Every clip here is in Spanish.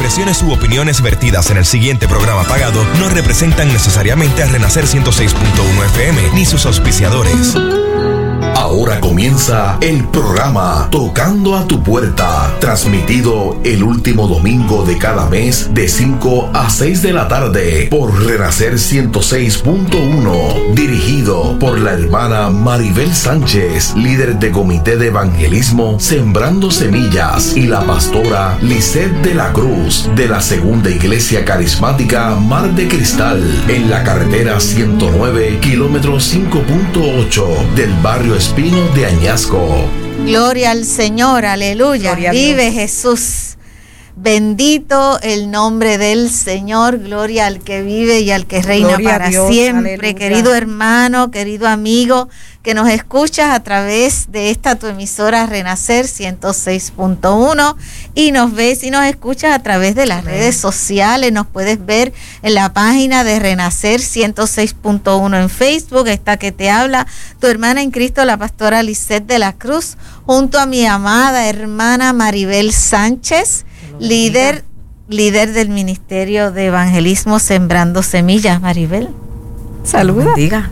expresiones u opiniones vertidas en el siguiente programa pagado no representan necesariamente a Renacer 106.1 FM ni sus auspiciadores. Ahora comienza el programa Tocando a tu Puerta, transmitido el último domingo de cada mes de 5 a 6 de la tarde por Renacer 106.1, dirigido por la hermana Maribel Sánchez, líder de Comité de Evangelismo Sembrando Semillas, y la pastora Lisette de la Cruz, de la Segunda Iglesia Carismática Mar de Cristal, en la carretera 109, kilómetro 5.8 del barrio Espino de Añasco. Gloria al Señor, aleluya. Gloria Vive Jesús. Bendito el nombre del Señor, gloria al que vive y al que reina Gloria para Dios, siempre. aleluya. Querido hermano, querido amigo, que nos escuchas a través de esta tu emisora Renacer 106.1 y nos ves y nos escuchas a través de las redes sociales. Nos puedes ver en la página de Renacer 106.1 en Facebook. Esta que te habla, tu hermana en Cristo, la pastora Lisette de la Cruz, junto a mi amada hermana Maribel Sánchez, líder del Ministerio de Evangelismo Sembrando Semillas. Maribel, saluda. Diga.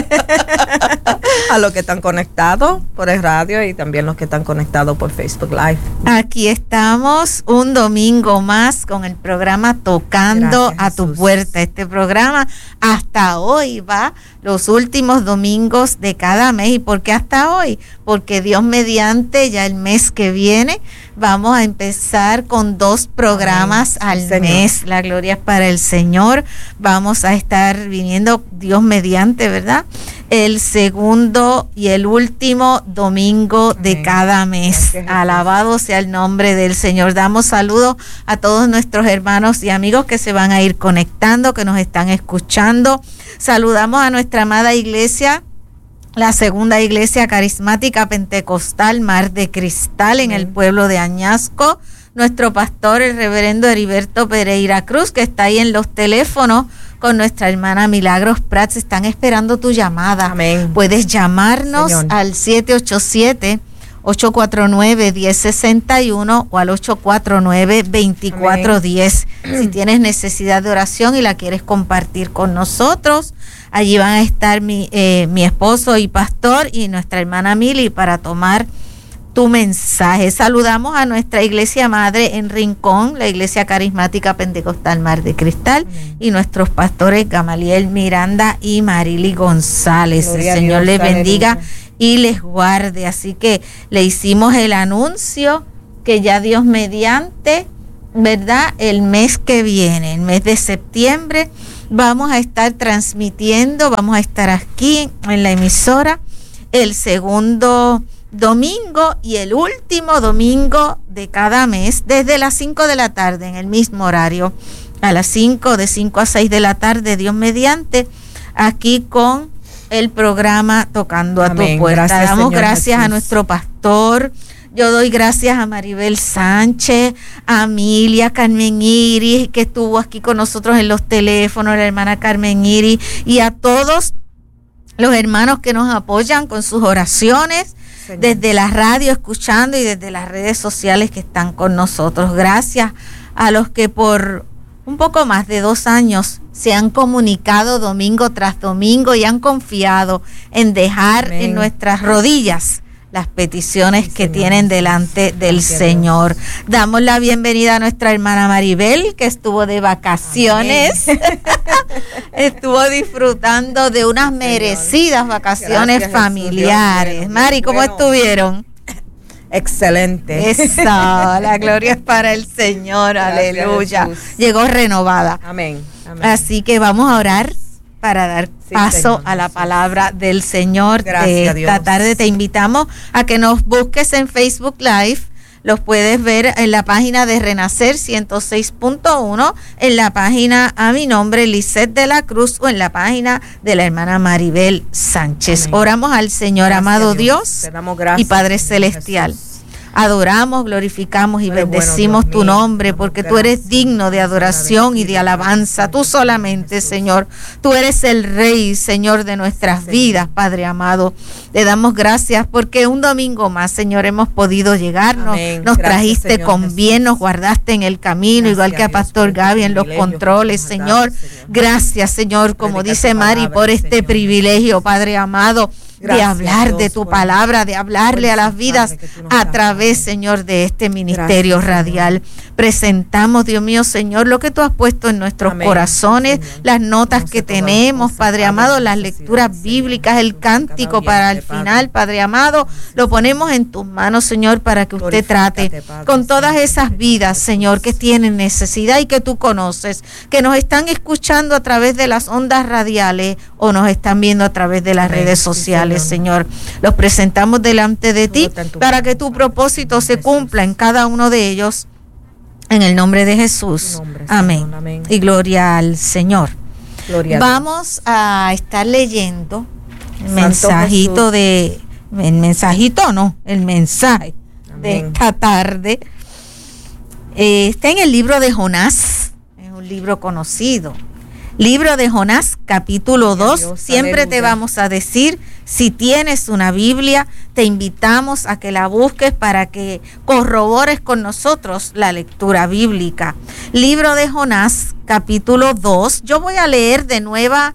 A los que están conectados por el radio y también los que están conectados por Facebook Live. Aquí estamos un domingo más con el programa Tocando Gracias, a tu Jesús. Puerta. Este programa hasta hoy va los últimos domingos de cada mes. ¿Y por qué hasta hoy? Porque Dios mediante, ya el mes que viene vamos a empezar con 2 programas al mes. La gloria es para el Señor. Vamos a estar viniendo, Dios mediante, ¿verdad?, el segundo y el último domingo de cada mes. Alabado sea el nombre del Señor. Damos saludos a todos nuestros hermanos y amigos que se van a ir conectando, que nos están escuchando. Saludamos a nuestra amada iglesia, la Segunda Iglesia Carismática Pentecostal Mar de Cristal, en el pueblo de Añasco. Nuestro pastor, el reverendo Heriberto Pereira Cruz, que está ahí en los teléfonos con nuestra hermana Milagros Prats. Están esperando tu llamada. Amén. Puedes llamarnos, Señor, al 787-849-1061 o al 849-2410. Si tienes necesidad de oración y la quieres compartir con nosotros, allí van a estar mi esposo y pastor y nuestra hermana Mili para tomar tu mensaje. Saludamos a nuestra iglesia madre en Rincón, la Iglesia Carismática Pentecostal Mar de Cristal, y nuestros pastores Gamaliel Miranda y Marily González. Gloria el Señor Dios, les bendiga aleluya, y les guarde. Así que le hicimos el anuncio que ya Dios mediante, ¿verdad?, el mes que viene, el mes de septiembre, vamos a estar transmitiendo, vamos a estar aquí en la emisora el segundo domingo y el último domingo de cada mes, desde las 5 de la tarde, en el mismo horario, a las 5, de 5 a 6 de la tarde, Dios mediante, aquí con el programa Tocando a tu Puerta. Gracias, damos Señor gracias Jesús. a nuestro pastor. Yo doy gracias a Maribel Sánchez, a Emilia, Carmen Iris, que estuvo aquí con nosotros en los teléfonos, la hermana Carmen Iris, y a todos los hermanos que nos apoyan con sus oraciones, Señor, desde la radio escuchando y desde las redes sociales que están con nosotros. Gracias a los que por un poco más de 2 años se han comunicado domingo tras domingo y han confiado en dejar Amén. en nuestras rodillas las peticiones que Señor, tienen delante del gracias, Señor. Damos la bienvenida a nuestra hermana Maribel, que estuvo de vacaciones. Estuvo disfrutando de unas merecidas vacaciones Gracias, familiares. Jesús, Dios Mari, ¿cómo bueno. estuvieron? Excelente. Eso, la gloria es para el Señor, Gracias, aleluya. Jesús. Llegó renovada. Amén. Amén. Así que vamos a orar para dar paso Señor, a la Jesús. palabra del Señor. Gracias, de esta Dios. tarde te invitamos a que nos busques en Facebook Live. Los puedes ver en la página de Renacer 106.1, en la página a mi nombre, Lisette de la Cruz, o en la página de la hermana Maribel Sánchez. Amén. Oramos al Señor. Gracias, amado Dios Te damos gracias, y Padre Señor Celestial. Jesús. adoramos, glorificamos y bendecimos tu nombre, porque tú eres digno de adoración y de alabanza. Tú solamente, Señor. Tú eres el Rey, Señor, de nuestras vidas, Padre amado. Le damos gracias porque un domingo más, Señor, hemos podido llegarnos. Nos trajiste con bien, nos guardaste en el camino, igual que a Pastor Gaby en los controles, Señor. Gracias, Señor, como dice Mari, por este privilegio, Padre amado, de hablar de tu palabra, de hablarle a las vidas a través, Señor, de este ministerio radial. Presentamos, Dios mío, Señor, lo que tú has puesto en nuestros corazones, las notas que tenemos, Padre amado, las lecturas bíblicas, el cántico para el final, Padre amado, lo ponemos en tus manos, Señor, para que usted trate con todas esas vidas, Señor, que tienen necesidad y que tú conoces, que nos están escuchando a través de las ondas radiales o nos están viendo a través de las redes sociales. Señor, los presentamos delante de ti para que tu propósito se cumpla en cada uno de ellos, en el nombre de Jesús. Amén. Y gloria al Señor. Vamos a estar leyendo el mensajito de, el mensaje de esta tarde. Está en el libro de Jonás, es un libro conocido. Libro de Jonás, capítulo 2. Siempre te vamos a decir, si tienes una Biblia, te invitamos a que la busques para que corrobores con nosotros la lectura bíblica. Libro de Jonás, capítulo 2. Yo voy a leer de nueva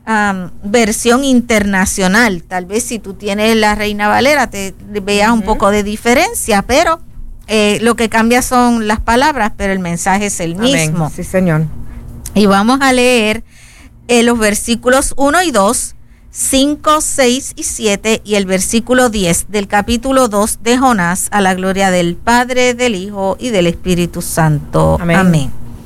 versión internacional. Tal vez si tú tienes la Reina Valera te veas un poco de diferencia, pero lo que cambia son las palabras, pero el mensaje es el mismo. Sí, Señor. Y vamos a leer los versículos 1 y 2, 5, 6 y 7 y el versículo 10 del capítulo 2 de Jonás, a la gloria del Padre, del Hijo y del Espíritu Santo. Amén.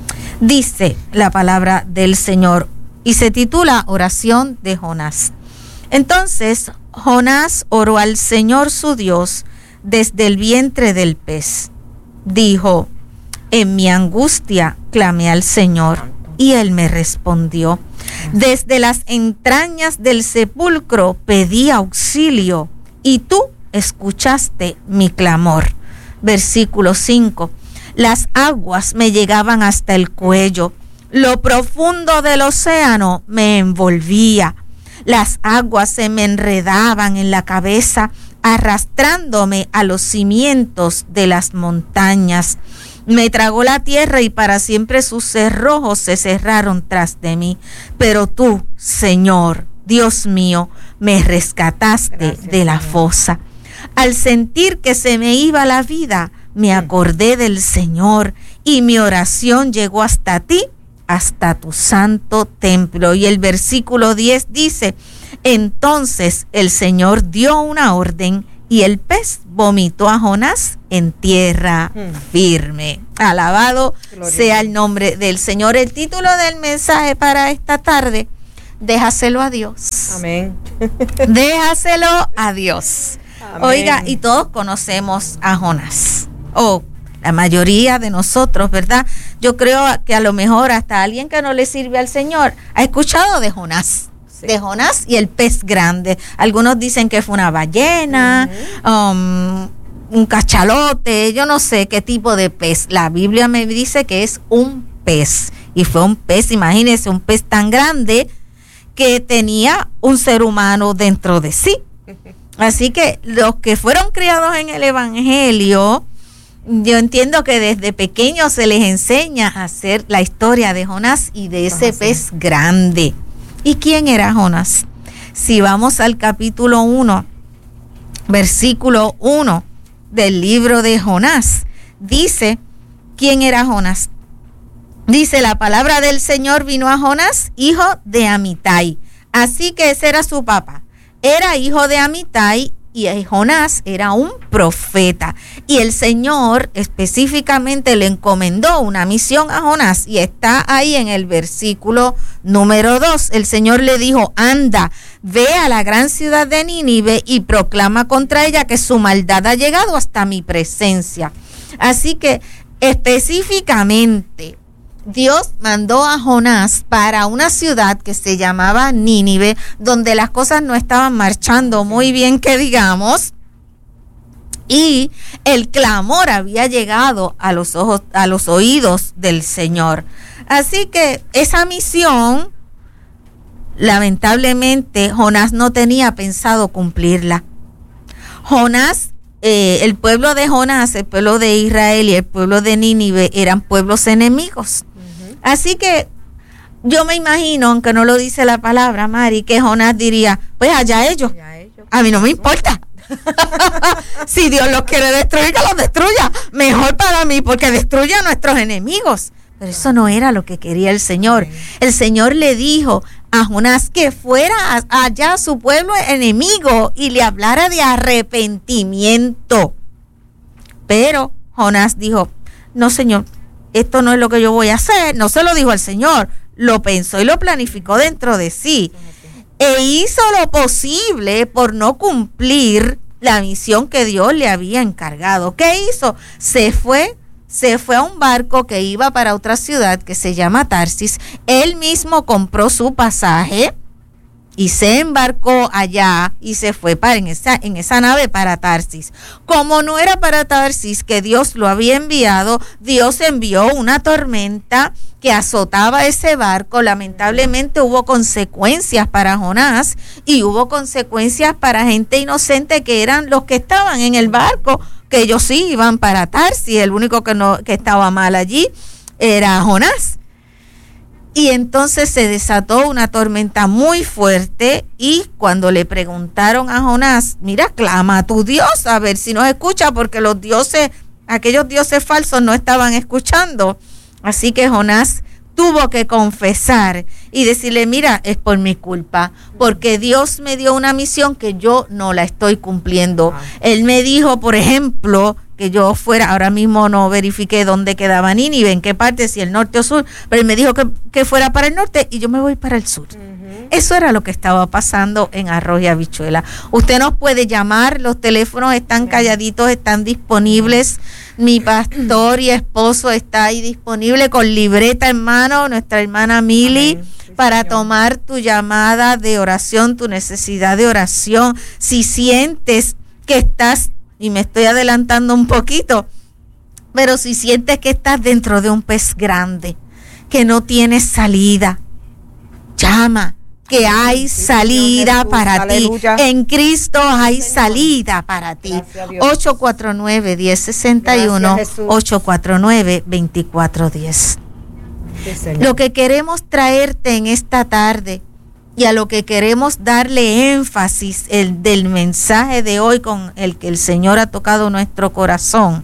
Dice la palabra del Señor y se titula Oración de Jonás. Entonces Jonás oró al Señor su Dios desde el vientre del pez. Dijo: en mi angustia clamé al Señor y él me respondió. Desde las entrañas del sepulcro pedí auxilio y tú escuchaste mi clamor. Versículo 5. Las aguas me llegaban hasta el cuello, lo profundo del océano me envolvía. Las aguas se me enredaban en la cabeza, arrastrándome a los cimientos de las montañas. Me tragó la tierra y para siempre sus cerrojos se cerraron tras de mí. Pero tú, Señor, Dios mío, me rescataste de la fosa. Al sentir que se me iba la vida, me acordé del Señor y mi oración llegó hasta ti, hasta tu santo templo. Y el versículo 10 dice: entonces el Señor dio una orden y el pez vomitó a Jonás en tierra firme. Alabado sea el nombre del Señor. El título del mensaje para esta tarde: déjaselo a Dios. Amén. Déjaselo a Dios. Amén. Oiga, y todos conocemos a Jonás. La mayoría de nosotros, ¿verdad? Yo creo que a lo mejor hasta alguien que no le sirve al Señor ha escuchado de Jonás. Sí. De Jonás y el pez grande. Algunos dicen que fue una ballena, un cachalote, yo no sé qué tipo de pez. La Biblia me dice que es un pez. Y fue un pez, imagínense, un pez tan grande que tenía un ser humano dentro de sí. Así que los que fueron criados en el Evangelio, yo entiendo que desde pequeños se les enseña a hacer la historia de Jonás y de ese pez grande. ¿Y quién era Jonás? Si vamos al capítulo 1, versículo 1 del libro de Jonás, dice, ¿quién era Jonás? Dice: la palabra del Señor vino a Jonás, hijo de Amitai. Así que ese era su papá. Era hijo de Amitai y Jonás era un profeta. Y el Señor específicamente le encomendó una misión a Jonás y está ahí en el versículo número 2. El Señor le dijo: anda, ve a la gran ciudad de Nínive y proclama contra ella que su maldad ha llegado hasta mi presencia. Así que específicamente Dios mandó a Jonás para una ciudad que se llamaba Nínive, donde las cosas no estaban marchando muy bien, que digamos. Y el clamor había llegado a los oídos del Señor. Así que esa misión, lamentablemente, Jonás no tenía pensado cumplirla. Jonás, el pueblo de Jonás, el pueblo de Israel y el pueblo de Nínive eran pueblos enemigos. Así que yo me imagino, aunque no lo dice la palabra, Mari, que Jonás diría, pues allá ellos, a mí no me importa. Si Dios los quiere destruir, que los destruya. Mejor para mí, porque destruye a nuestros enemigos. Pero eso no era lo que quería el Señor. El Señor le dijo a Jonás que fuera allá a su pueblo enemigo y le hablara de arrepentimiento. Pero Jonás dijo, no, Señor, esto no es lo que yo voy a hacer. No se lo dijo al Señor, lo pensó y lo planificó dentro de sí. E hizo lo posible por no cumplir la misión que Dios le había encargado. ¿Qué hizo? Se fue a un barco que iba para otra ciudad que se llama Tarsis. Él mismo compró su pasaje y se embarcó allá y se fue en esa nave para Tarsis. Como no era para Tarsis que Dios lo había enviado, Dios envió una tormenta que azotaba ese barco. Lamentablemente hubo consecuencias para Jonás y hubo consecuencias para gente inocente que eran los que estaban en el barco, que ellos sí iban para Tarsis. El único que estaba mal allí era Jonás. Y entonces se desató una tormenta muy fuerte y cuando le preguntaron a Jonás, mira, clama a tu Dios a ver si nos escucha, porque aquellos dioses falsos no estaban escuchando. Así que Jonás tuvo que confesar y decirle, mira, es por mi culpa, porque Dios me dio una misión que yo no la estoy cumpliendo. Él me dijo, por ejemplo, que yo fuera, ahora mismo no verifiqué dónde quedaba Nínive, en qué parte, si el norte o sur, pero él me dijo que fuera para el norte y yo me voy para el sur. Eso era lo que estaba pasando en Arroz y Habichuela. Usted nos puede llamar, los teléfonos están calladitos, están disponibles. Mi pastor y esposo está ahí disponible con libreta en mano, nuestra hermana Mili, para tomar tu llamada de oración, tu necesidad de oración. Si sientes que estás, y me estoy adelantando un poquito, pero si sientes que estás dentro de un pez grande, que no tienes salida, llama, que hay salida para ti. En Cristo hay salida para ti. 849-1061, 849-2410. Lo que queremos traerte en esta tarde y a lo que queremos darle énfasis del mensaje de hoy con el que el Señor ha tocado nuestro corazón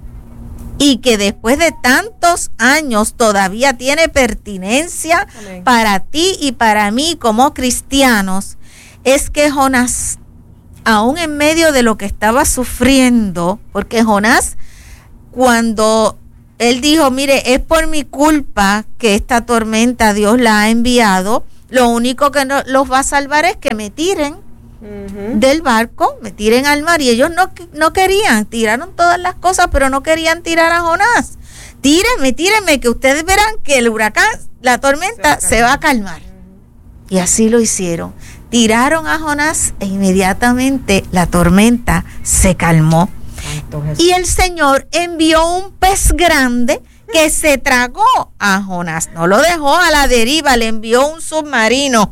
y que después de tantos años todavía tiene pertinencia para ti y para mí como cristianos, es que Jonás, aún en medio de lo que estaba sufriendo, porque Jonás, cuando él dijo, mire, es por mi culpa que esta tormenta Dios la ha enviado, lo único que los va a salvar es que me tiren del barco, me tiren al mar. Y ellos no querían, tiraron todas las cosas, pero no querían tirar a Jonás. Tírenme, que ustedes verán que el huracán, la tormenta se va a calmar. Y así lo hicieron. Tiraron a Jonás e inmediatamente la tormenta se calmó. Y el Señor envió un pez grande que se tragó a Jonás. No lo dejó a la deriva, le envió un submarino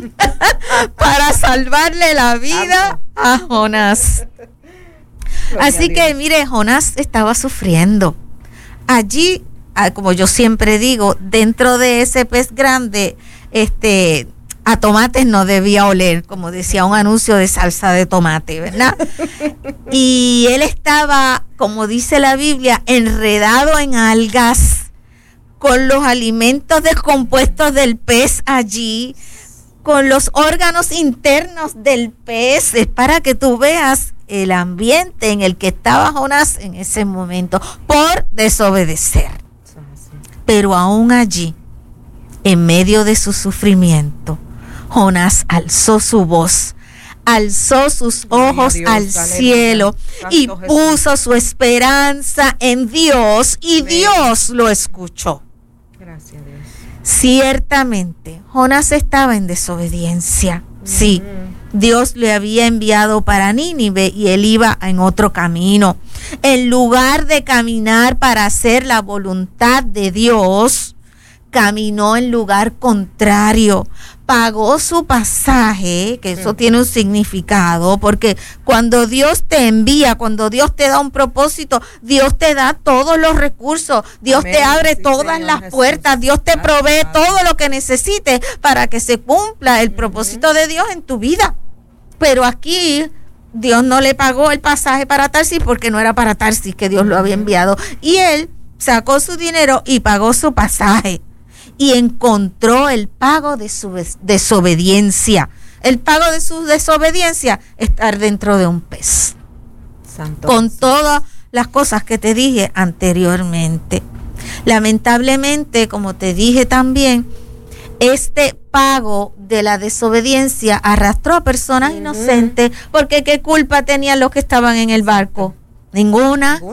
para salvarle la vida a Jonás. Así que mire, Jonás estaba sufriendo. Allí, como yo siempre digo, dentro de ese pez grande, a tomates no debía oler, como decía un anuncio de salsa de tomate, ¿verdad? Y él estaba, como dice la Biblia, enredado en algas, con los alimentos descompuestos del pez allí, con los órganos internos del pez. Es para que tú veas el ambiente en el que estaba Jonás en ese momento, por desobedecer. Pero aún allí, en medio de su sufrimiento, Jonás alzó su voz, alzó sus ojos al cielo y puso su esperanza en Dios, y Dios lo escuchó. Gracias, Dios. Ciertamente, Jonás estaba en desobediencia, sí, Dios le había enviado para Nínive y él iba en otro camino. En lugar de caminar para hacer la voluntad de Dios, caminó en lugar contrario. Pagó su pasaje, que eso tiene un significado, porque cuando Dios te envía, cuando Dios te da un propósito, Dios te da todos los recursos, Dios te abre todas las puertas, Dios te provee todo lo que necesites para que se cumpla el propósito de Dios en tu vida. Pero aquí Dios no le pagó el pasaje para Tarsis porque no era para Tarsis que Dios lo había enviado. Y él sacó su dinero y pagó su pasaje. Y encontró el pago de su desobediencia. El pago de su desobediencia, estar dentro de un pez. Santo con Jesús. todas las cosas que te dije anteriormente. Lamentablemente, como te dije también, este pago de la desobediencia arrastró a personas inocentes, porque ¿qué culpa tenían los que estaban en el barco? Ninguna,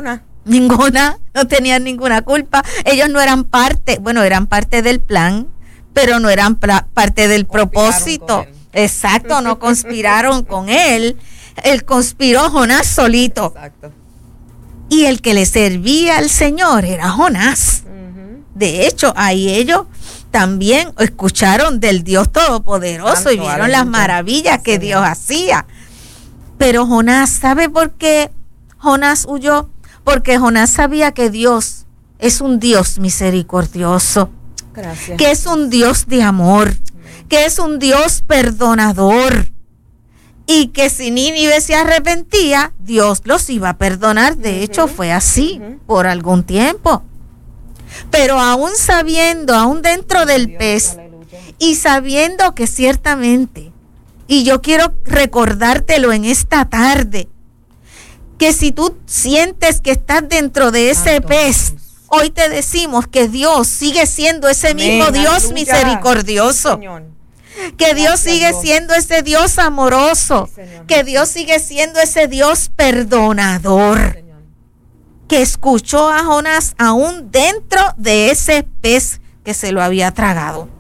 no tenían ninguna culpa. Ellos no eran parte, bueno, eran parte del plan, pero no eran parte del propósito. Exacto, no conspiraron con él. Él conspiró Jonás solito. Exacto. Y el que le servía al Señor era Jonás. De hecho, ahí ellos también escucharon del Dios Todopoderoso Santo, y vieron aleluya. las maravillas que Dios hacía. Pero Jonás, ¿sabe por qué Jonás huyó? Porque Jonás sabía que Dios es un Dios misericordioso, Gracias. que es un Dios de amor, que es un Dios perdonador, y que si Nínive se arrepentía, Dios los iba a perdonar. De hecho, fue así por algún tiempo. Pero aún sabiendo, aún dentro del pez, y sabiendo que ciertamente, y yo quiero recordártelo en esta tarde, que si tú sientes que estás dentro de ese pez, hoy te decimos que Dios sigue siendo ese mismo Dios misericordioso. Señor. Que Dios sigue siendo ese Dios amoroso, que Dios sigue siendo ese Dios perdonador, que escuchó a Jonás aún dentro de ese pez que se lo había tragado.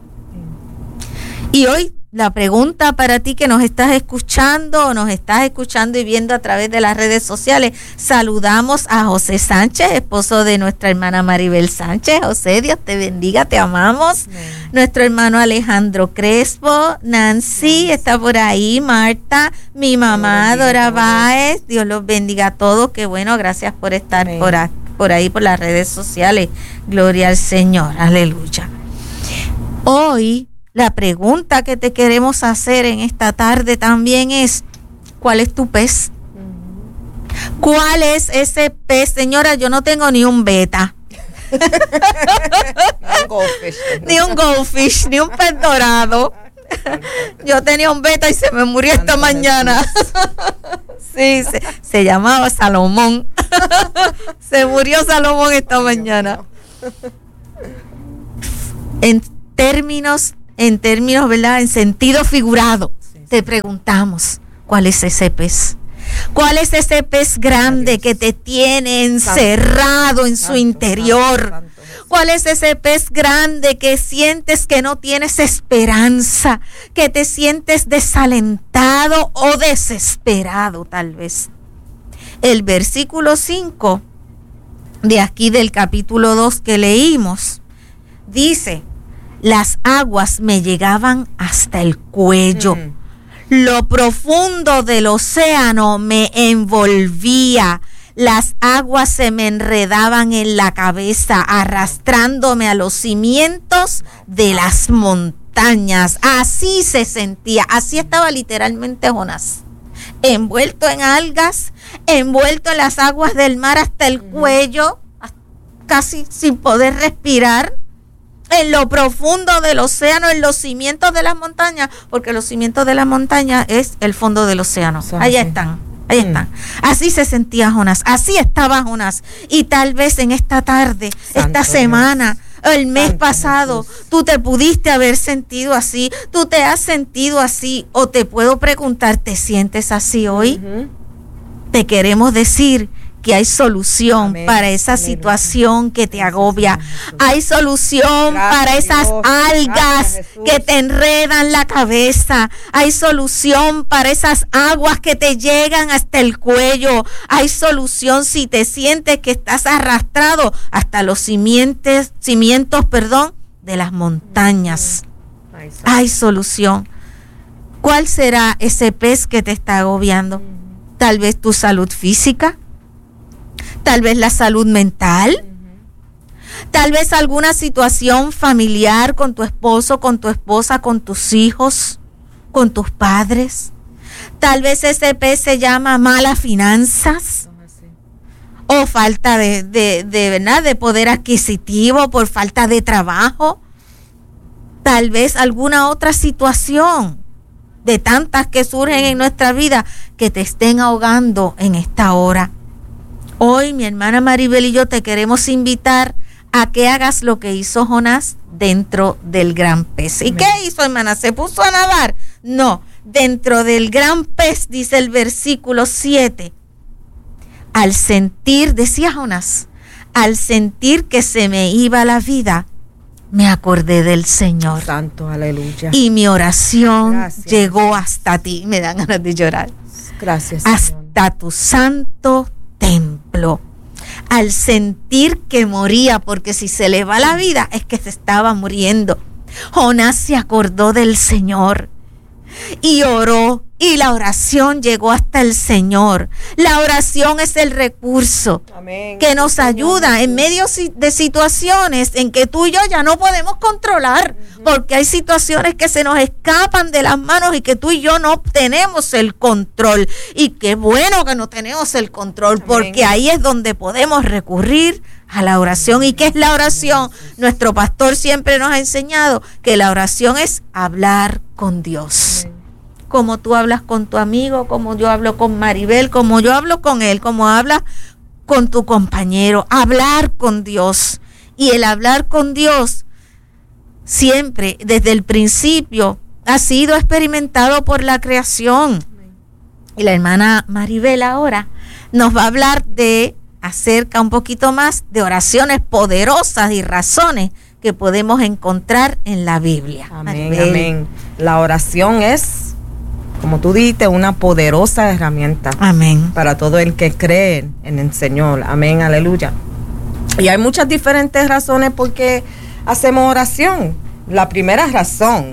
Y hoy la pregunta para ti que nos estás escuchando o nos estás escuchando y viendo a través de las redes sociales, saludamos a José Sánchez, esposo de nuestra hermana Maribel Sánchez. José, Dios te bendiga, te amamos. Nuestro hermano Alejandro Crespo, Nancy está por ahí, Marta, mi mamá Dora Báez, Dios los bendiga a todos. Qué bueno, gracias por estar por ahí por las redes sociales. Gloria al Señor, aleluya. Hoy la pregunta que te queremos hacer en esta tarde también es, ¿cuál es tu pez? ¿Cuál es ese pez? Señora, yo no tengo ni un beta. Ni un goldfish, ni un pez dorado. Yo tenía un beta y se me murió esta mañana. Sí, se llamaba Salomón. Se murió Salomón esta mañana. En términos, ¿verdad? En sentido figurado, te preguntamos, ¿cuál es ese pez? ¿Cuál es ese pez grande que te tiene encerrado en su interior? ¿Cuál es ese pez grande que sientes que no tienes esperanza, que te sientes desalentado o desesperado tal vez? El versículo 5 de aquí del capítulo 2 que leímos dice: las aguas me llegaban hasta el cuello. Lo profundo del océano me envolvía. Las aguas se me enredaban en la cabeza, arrastrándome a los cimientos de las montañas. Así se sentía, así estaba literalmente Jonás. Envuelto en algas, envuelto en las aguas del mar hasta el cuello, casi sin poder respirar. En lo profundo del océano, en los cimientos de las montañas, porque los cimientos de las montañas es el fondo del océano. Allá están, ahí están. Así se sentía Jonás, así estaba Jonás. Y tal vez en esta tarde, esta semana, el mes pasado, tú te pudiste haber sentido así, tú te has sentido así, o te puedo preguntar, ¿te sientes así hoy? Te queremos decir que hay solución Amén. para esa situación que te agobia. Hay solución para esas algas que te enredan la cabeza. Hay solución para esas aguas que te llegan hasta el cuello. Hay solución si te sientes que estás arrastrado hasta los cimientos, de las montañas. Hay solución. ¿Cuál será ese pez que te está agobiando? Tal vez tu salud física, tal vez la salud mental, tal vez alguna situación familiar con tu esposo, con tu esposa, con tus hijos, con tus padres. Tal vez ese pez se llama malas finanzas o falta de poder adquisitivo por falta de trabajo. Tal vez alguna otra situación de tantas que surgen en nuestra vida que te estén ahogando en esta hora. Hoy mi hermana Maribel y yo te queremos invitar a que hagas lo que hizo Jonás dentro del gran pez. ¿Y qué hizo, hermana? ¿Se puso a nadar? No, dentro del gran pez, dice el versículo 7, al sentir, decía Jonás, al sentir que se me iba la vida, me acordé del Señor. Santo, aleluya. Y mi oración llegó hasta ti. Me dan ganas de llorar. Gracias, Señor. Hasta tu santo templo. Al sentir que moría, porque si se le va la vida es que se estaba muriendo. Jonás se acordó del Señor y oró, y la oración llegó hasta el Señor. La oración es el recurso que nos ayuda en medio de situaciones en que tú y yo ya no podemos controlar, porque hay situaciones que se nos escapan de las manos y que tú y yo no tenemos el control. Y qué bueno que no tenemos el control, porque ahí es donde podemos recurrir a la oración. ¿Y qué es la oración? Nuestro pastor siempre nos ha enseñado que la oración es hablar con Dios. Como tú hablas con tu amigo, como yo hablo con Maribel, como yo hablo con él, como hablas con tu compañero. Hablar con Dios. Y el hablar con Dios siempre, desde el principio, ha sido experimentado por la creación. Y la hermana Maribel ahora nos va a hablar acerca un poquito más de oraciones poderosas y razones que podemos encontrar en la Biblia. Amén, amén. La oración es, como tú dijiste, una poderosa herramienta. Amén. Para todo el que cree en el Señor. Amén, aleluya. Y hay muchas diferentes razones por qué hacemos oración. La primera razón,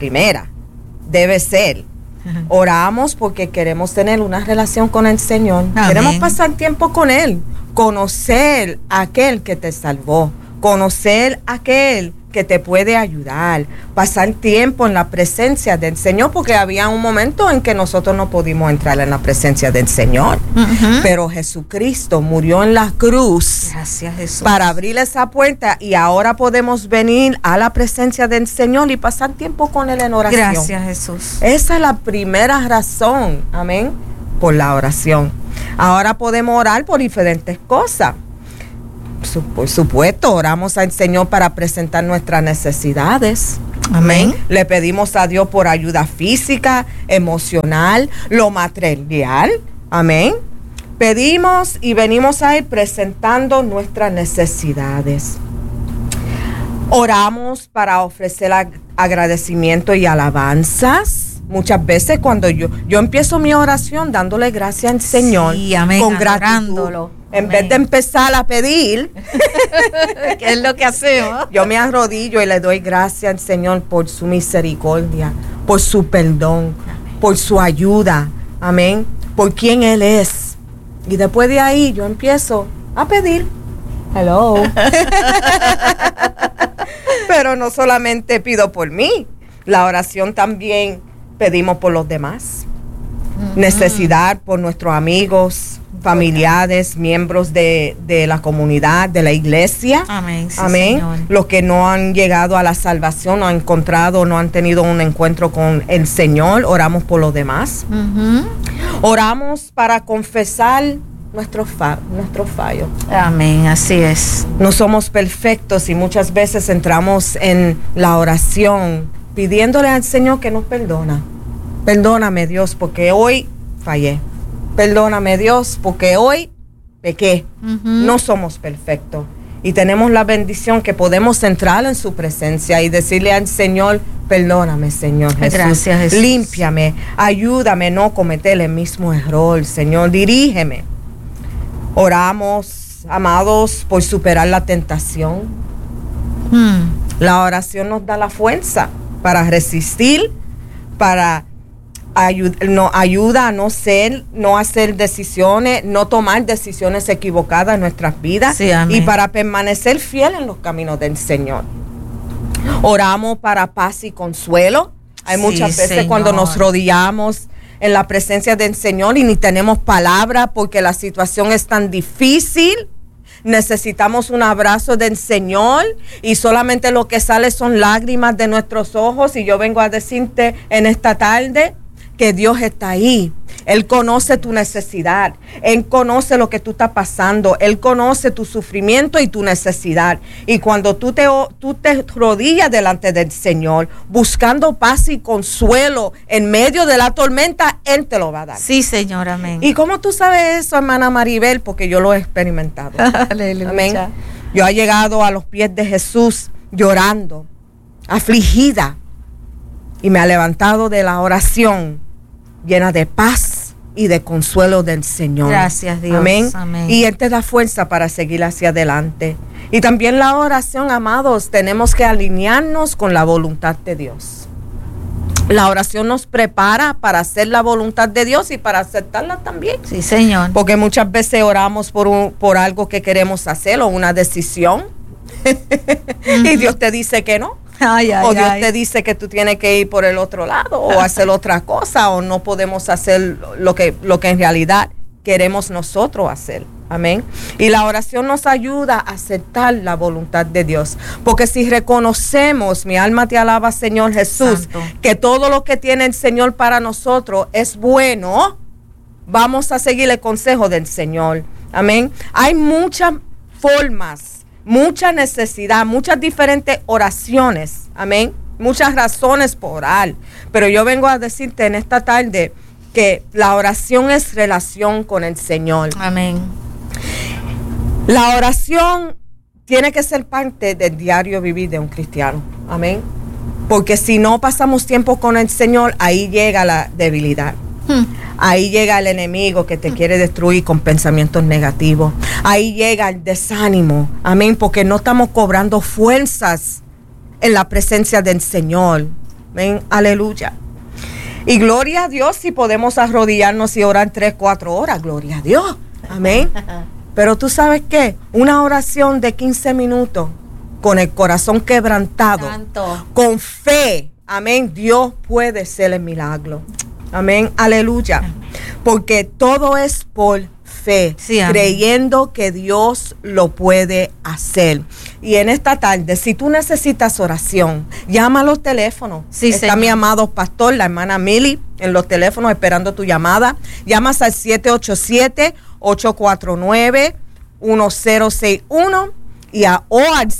debe ser: oramos porque queremos tener una relación con el Señor. Amén. Queremos pasar tiempo con Él, conocer a aquel que te salvó, conocer a aquel que te puede ayudar, pasar tiempo en la presencia del Señor, porque había un momento en que nosotros no pudimos entrar en la presencia del Señor, pero Jesucristo murió en la cruz. Gracias, Jesús, para abrir esa puerta, y ahora podemos venir a la presencia del Señor y pasar tiempo con Él en oración. Gracias, Jesús. Esa es la primera razón, amén, por la oración. Ahora podemos orar por diferentes cosas. Por supuesto, oramos al Señor para presentar nuestras necesidades. Amén. Le pedimos a Dios por ayuda física, emocional, lo material. Amén. Pedimos y venimos a Él presentando nuestras necesidades. Oramos para ofrecer agradecimiento y alabanzas. Muchas veces cuando yo empiezo mi oración dándole gracias al Señor, sí, amén, con gratitud. En vez de empezar a pedir, ¿qué es lo que hacemos? Yo me arrodillo y le doy gracias al Señor por su misericordia, por su perdón, por su ayuda, amén, por quien Él es. Y después de ahí yo empiezo a pedir. Hello. Pero no solamente pido por mí, la oración también pedimos por los demás. Necesidad por nuestros amigos, familiares, miembros de la comunidad, de la iglesia. Amén. Sí, amén. Señor. Los que no han llegado a la salvación, no han encontrado, no han tenido un encuentro con el Señor, oramos por los demás. Oramos para confesar nuestros fallos. Amén, así es. No somos perfectos y muchas veces entramos en la oración pidiéndole al Señor que nos perdona. Perdóname, Dios, porque hoy fallé. Perdóname, Dios, porque hoy pequé. No somos perfectos. Y tenemos la bendición que podemos entrar en su presencia y decirle al Señor, perdóname, Señor Jesús. Gracias, Jesús. Límpiame, ayúdame a no cometer el mismo error, Señor, dirígeme. Oramos, amados, por superar la tentación. La oración nos da la fuerza para resistir, para ayuda a no hacer decisiones, no tomar decisiones equivocadas en nuestras vidas, sí, y para permanecer fiel en los caminos del Señor. Oramos para paz y consuelo. Hay muchas veces, Señor, cuando nos rodeamos en la presencia del Señor y ni tenemos palabra porque la situación es tan difícil. Necesitamos un abrazo del Señor y solamente lo que sale son lágrimas de nuestros ojos. Y yo vengo a decirte en esta tarde que Dios está ahí. Él conoce tu necesidad. Él conoce lo que tú estás pasando. Él conoce tu sufrimiento y tu necesidad. Y cuando tú te rodillas delante del Señor, buscando paz y consuelo en medio de la tormenta, Él te lo va a dar. Sí, Señor, amén. ¿Y cómo tú sabes eso, hermana Maribel? Porque yo lo he experimentado. Aleluya. Amén. Yo he llegado a los pies de Jesús llorando, afligida, y me ha levantado de la oración llena de paz y de consuelo del Señor. Gracias, Dios. Amén. Amén. Y Él te da fuerza para seguir hacia adelante. Y también la oración, amados, tenemos que alinearnos con la voluntad de Dios. La oración nos prepara para hacer la voluntad de Dios y para aceptarla también. Sí, Señor. Porque muchas veces oramos por algo que queremos hacer o una decisión y Dios te dice que no. O Dios te dice que tú tienes que ir por el otro lado o hacer otra cosa, o no podemos hacer lo que en realidad queremos nosotros hacer. Amén. Y la oración nos ayuda a aceptar la voluntad de Dios. Porque si reconocemos, mi alma te alaba, Señor Jesús, Santo, que todo lo que tiene el Señor para nosotros es bueno, vamos a seguir el consejo del Señor. Amén. Hay muchas formas, mucha necesidad, muchas diferentes oraciones, amén, muchas razones por orar, pero yo vengo a decirte en esta tarde que la oración es relación con el Señor. Amén. La oración tiene que ser parte del diario vivir de un cristiano, amén, porque si no pasamos tiempo con el Señor, ahí llega la debilidad. Ahí llega el enemigo que te quiere destruir con pensamientos negativos. Ahí llega el desánimo. Amén. Porque no estamos cobrando fuerzas en la presencia del Señor. Amén. Aleluya. Y gloria a Dios si podemos arrodillarnos y orar 3-4 horas. Gloria a Dios. Amén. Pero tú sabes qué, una oración de 15 minutos con el corazón quebrantado, Santo, con fe. Amén. Dios puede hacer el milagro. Amén, aleluya. Porque todo es por fe, sí, creyendo que Dios lo puede hacer. Y en esta tarde, si tú necesitas oración, llama a los teléfonos. Sí, está señor. Mi amado pastor, la hermana Mili, en los teléfonos esperando tu llamada. Llamas al 787-849-1061 o al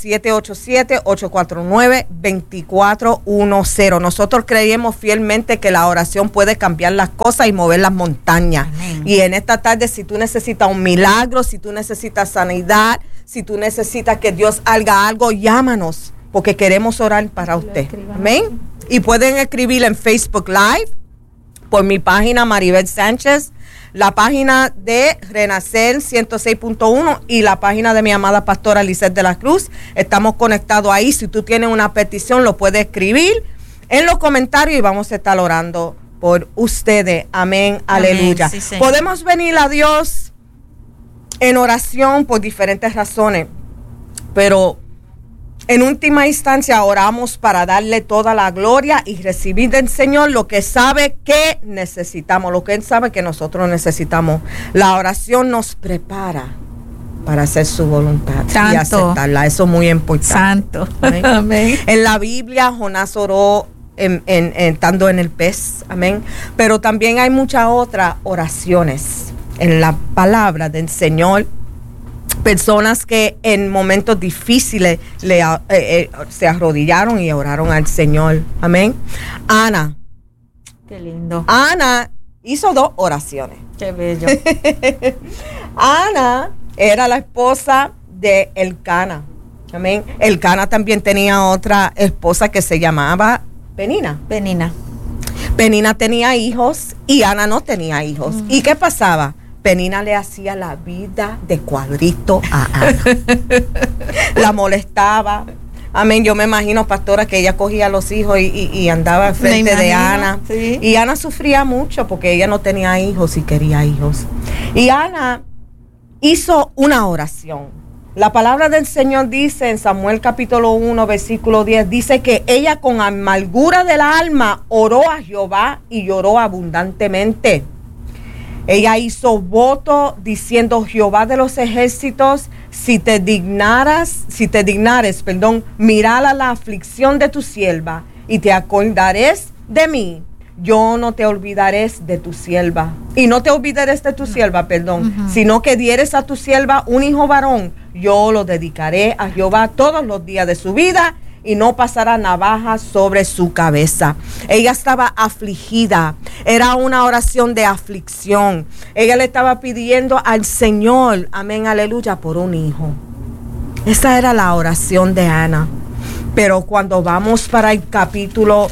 787-849-2410. Nosotros creemos fielmente que la oración puede cambiar las cosas y mover las montañas. Amén. Y en esta tarde, si tú necesitas un milagro, si tú necesitas sanidad, si tú necesitas que Dios haga algo, llámanos, porque queremos orar para usted. Amén. Y pueden escribir en Facebook Live, por mi página Maribel Sánchez, la página de Renacer 106.1 y la página de mi amada pastora Lisette de la Cruz. Estamos conectados ahí. Si tú tienes una petición, lo puedes escribir en los comentarios y vamos a estar orando por ustedes. Amén, aleluya. Sí, Señor. Podemos venir a Dios en oración por diferentes razones, pero en última instancia oramos para darle toda la gloria y recibir del Señor lo que sabe que necesitamos, lo que Él sabe que nosotros necesitamos. La oración nos prepara para hacer su voluntad. Santo. Y aceptarla. Eso es muy importante. Santo. Amén. Amén. En la Biblia, Jonás oró estando en el pez. Amén. Pero también hay muchas otras oraciones en la palabra del Señor. Personas que en momentos difíciles se arrodillaron y oraron al Señor. Amén. Ana. Qué lindo. Ana hizo 2 oraciones. Qué bello. Ana era la esposa de Elcana. Amén. Elcana también tenía otra esposa que se llamaba Penina. Penina tenía hijos y Ana no tenía hijos. ¿Y qué pasaba? Penina le hacía la vida de cuadrito a Ana. La molestaba. Amén. Yo me imagino, pastora, que ella cogía a los hijos y andaba frente de Ana. Sí. Y Ana sufría mucho porque ella no tenía hijos y quería hijos. Y Ana hizo una oración. La palabra del Señor dice en Samuel capítulo 1, versículo 10, dice que ella con amargura del alma oró a Jehová y lloró abundantemente. Ella hizo voto diciendo: Jehová de los ejércitos, si te dignares, mirala la aflicción de tu sierva y te acordarás de mí. Yo no te olvidaré de tu sierva. Y no te olvidaré de tu sierva, sino que dieres a tu sierva un hijo varón. Yo lo dedicaré a Jehová todos los días de su vida y no pasará navaja sobre su cabeza. Ella estaba afligida. Era una oración de aflicción. Ella le estaba pidiendo al Señor, amén, aleluya, por un hijo. Esa era la oración de Ana. Pero cuando vamos para el capítulo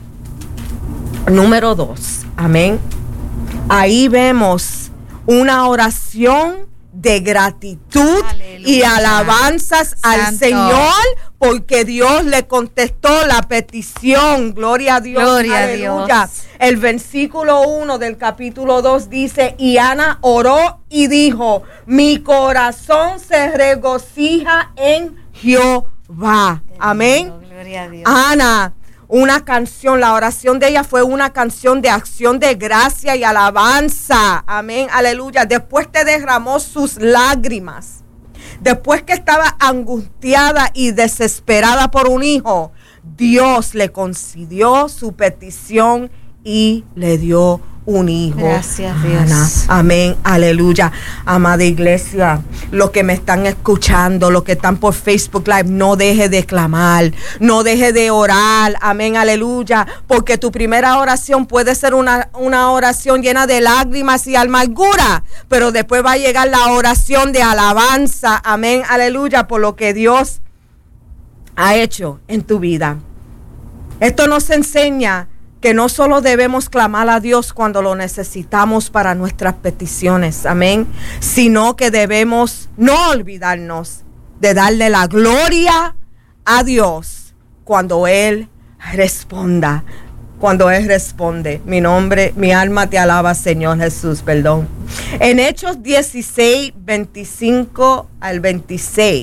número 2, amén, ahí vemos una oración de gratitud, aleluya, y alabanzas al Señor, porque Dios le contestó la petición. Gloria a Dios. Gloria aleluya. a Dios. El versículo 1 del capítulo 2 dice: y Ana oró y dijo: mi corazón se regocija en Jehová. Amén. Gloria a Dios. Ana, una canción, la oración de ella fue una canción de acción de gracia y alabanza. Amén, aleluya. Después que derramó sus lágrimas, después que estaba angustiada y desesperada por un hijo, Dios le concedió su petición y le dio un hijo. Gracias, Ana. Dios. Amén, aleluya. Amada iglesia, los que me están escuchando, los que están por Facebook Live, no deje de clamar, no deje de orar. Amén, aleluya. Porque tu primera oración puede ser una oración llena de lágrimas y amargura, pero después va a llegar la oración de alabanza. Amén, aleluya, por lo que Dios ha hecho en tu vida. Esto nos enseña que no solo debemos clamar a Dios cuando lo necesitamos para nuestras peticiones, amén, sino que debemos no olvidarnos de darle la gloria a Dios cuando Él responda. Cuando Él responde, mi alma te alaba, Señor Jesús, perdón. En Hechos 16, 25 al 26,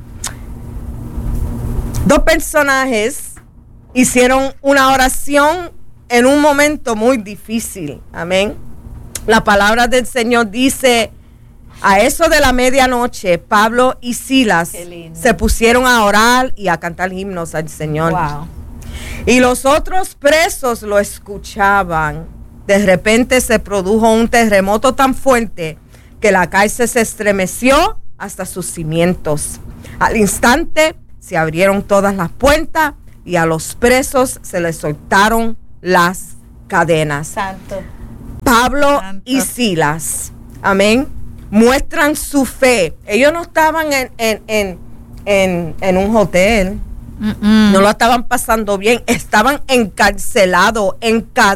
2 personajes hicieron una oración en un momento muy difícil. Amén. La palabra del Señor dice: a eso de la medianoche, Pablo y Silas se pusieron a orar y a cantar himnos al Señor. Wow. Y los otros presos lo escuchaban. De repente se produjo un terremoto tan fuerte que la cárcel se estremeció hasta sus cimientos. Al instante se abrieron todas las puertas y a los presos se les soltaron las cadenas. Santo. Pablo Santo. y Silas, amén, muestran su fe. Ellos no estaban en un hotel, no lo estaban pasando bien, estaban encarcelados,